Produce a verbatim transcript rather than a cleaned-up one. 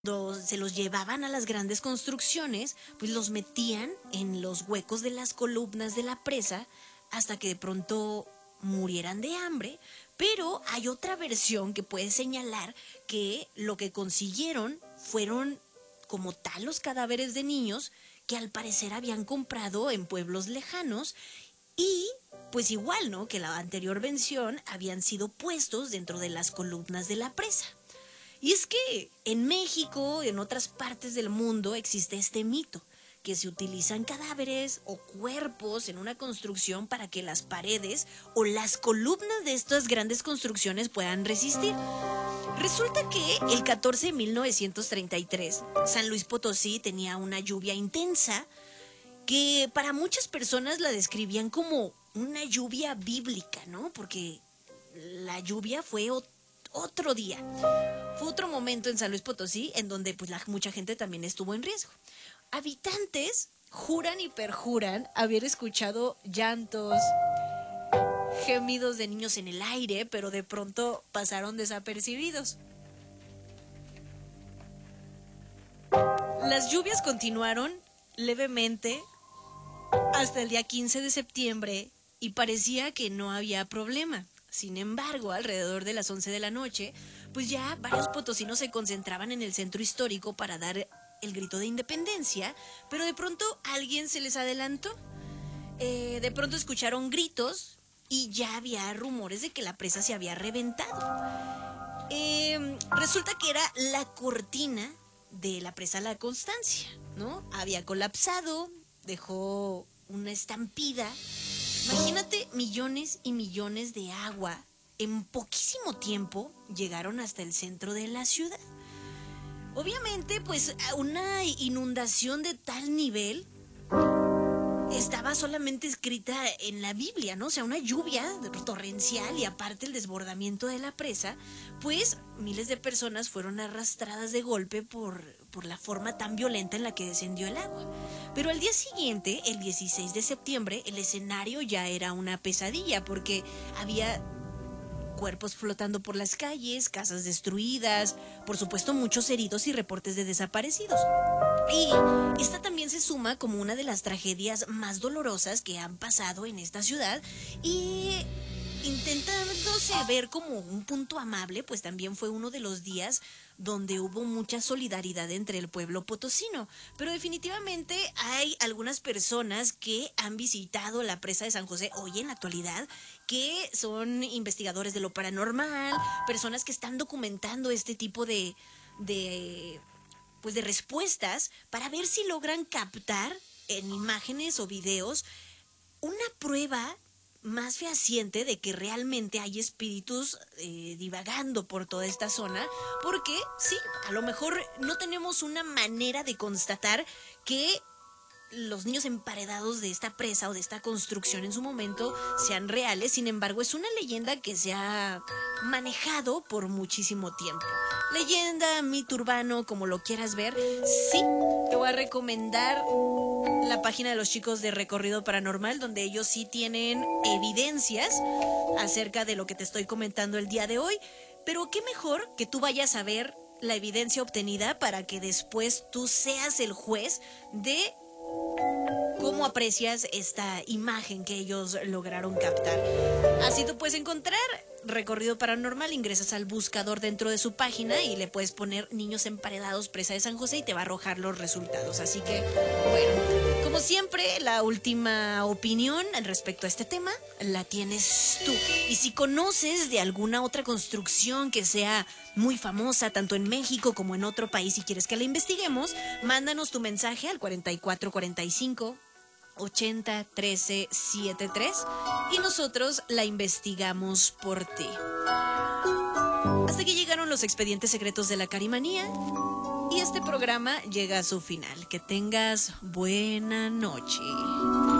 Cuando se los llevaban a las grandes construcciones, pues los metían en los huecos de las columnas de la presa hasta que de pronto murieran de hambre. Pero hay otra versión que puede señalar que lo que consiguieron fueron como tal los cadáveres de niños que al parecer habían comprado en pueblos lejanos y pues igual, ¿no?, que la anterior versión habían sido puestos dentro de las columnas de la presa. Y es que en México, en otras partes del mundo, existe este mito, que se utilizan cadáveres o cuerpos en una construcción para que las paredes o las columnas de estas grandes construcciones puedan resistir. Resulta que el catorce de mil novecientos treinta y tres, San Luis Potosí tenía una lluvia intensa que para muchas personas la describían como una lluvia bíblica, ¿no? Porque la lluvia fue otro día. Fue otro momento en San Luis Potosí en donde pues la, mucha gente también estuvo en riesgo. Habitantes juran y perjuran haber escuchado llantos, gemidos de niños en el aire, pero de pronto pasaron desapercibidos. Las lluvias continuaron levemente hasta el día quince de septiembre y parecía que no había problema. Sin embargo, alrededor de las once de la noche, pues ya varios potosinos se concentraban en el centro histórico para dar el grito de independencia, pero de pronto alguien se les adelantó. Eh, de pronto escucharon gritos y ya había rumores de que la presa se había reventado. Eh, resulta que era la cortina de la presa La Constancia, ¿no? Había colapsado, dejó una estampida. Imagínate, millones y millones de agua en poquísimo tiempo llegaron hasta el centro de la ciudad. Obviamente, pues una inundación de tal nivel estaba solamente escrita en la Biblia, ¿no? O sea, una lluvia torrencial y aparte el desbordamiento de la presa, pues miles de personas fueron arrastradas de golpe por, por la forma tan violenta en la que descendió el agua. Pero al día siguiente, el dieciséis de septiembre, el escenario ya era una pesadilla porque había cuerpos flotando por las calles, casas destruidas, por supuesto muchos heridos y reportes de desaparecidos. Y esta también se suma como una de las tragedias más dolorosas que han pasado en esta ciudad y intentándose ver como un punto amable, pues también fue uno de los días donde hubo mucha solidaridad entre el pueblo potosino. Pero definitivamente hay algunas personas que han visitado la presa de San José hoy en la actualidad, que son investigadores de lo paranormal, personas que están documentando este tipo de, de, pues de respuestas para ver si logran captar en imágenes o videos una prueba más fehaciente de que realmente hay espíritus eh, divagando por toda esta zona, porque sí, a lo mejor no tenemos una manera de constatar que los niños emparedados de esta presa o de esta construcción en su momento sean reales. Sin embargo, es una leyenda que se ha manejado por muchísimo tiempo. Leyenda, mito urbano, como lo quieras ver. Sí, te voy a recomendar la página de los chicos de Recorrido Paranormal, donde ellos sí tienen evidencias acerca de lo que te estoy comentando el día de hoy. Pero qué mejor que tú vayas a ver la evidencia obtenida para que después tú seas el juez de cómo aprecias esta imagen que ellos lograron captar. Así tú puedes encontrar Recorrido Paranormal, ingresas al buscador dentro de su página y le puedes poner niños emparedados presa de San José y te va a arrojar los resultados. Así que, bueno, como siempre, la última opinión respecto a este tema la tienes tú. Y si conoces de alguna otra construcción que sea muy famosa, tanto en México como en otro país, y quieres que la investiguemos, mándanos tu mensaje al cuarenta y cuatro cuarenta y cinco ochenta trece setenta y tres y nosotros la investigamos por ti. Hasta que llegaron los expedientes secretos de la Carimanía y este programa llega a su final. Que tengas buena noche.